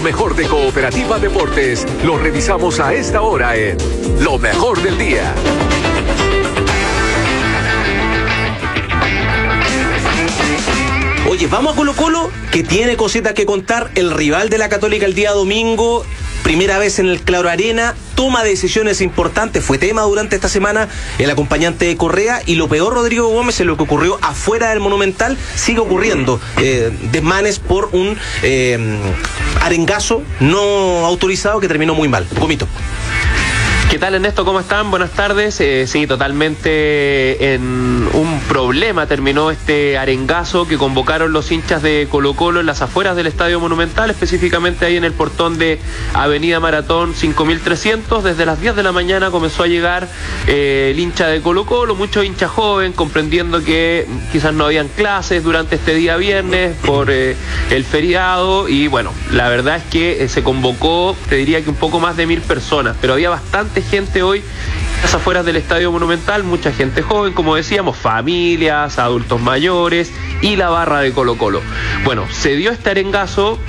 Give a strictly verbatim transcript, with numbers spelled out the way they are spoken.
mejor de Cooperativa Deportes lo revisamos a esta hora en Lo Mejor del Día. Oye, vamos a Colo Colo, que tiene cositas que contar. El rival de la Católica el día domingo, primera vez en el Claro Arena, toma decisiones importantes, fue tema durante esta semana el acompañante de Correa, y lo peor, Rodrigo Gómez, en lo que ocurrió afuera del Monumental, sigue ocurriendo. Eh, desmanes por un eh, arengazo no autorizado que terminó muy mal. Gomito. ¿Qué tal, Ernesto? ¿Cómo están? Buenas tardes. Eh, sí, totalmente en un problema terminó este arengazo que convocaron los hinchas de Colo Colo en las afueras del Estadio Monumental, específicamente ahí en el portón de Avenida Maratón cinco mil trescientos. Desde las diez de la mañana comenzó a llegar eh, el hincha de Colo Colo, muchos hinchas joven, comprendiendo que quizás no habían clases durante este día viernes por eh, el feriado, y bueno, la verdad es que eh, se convocó, te diría que un poco más de mil personas, pero había bastante gente hoy en las afueras del Estadio Monumental, mucha gente joven, como decíamos, familias, adultos mayores y la barra de Colo Colo. Bueno, se dio este arengazo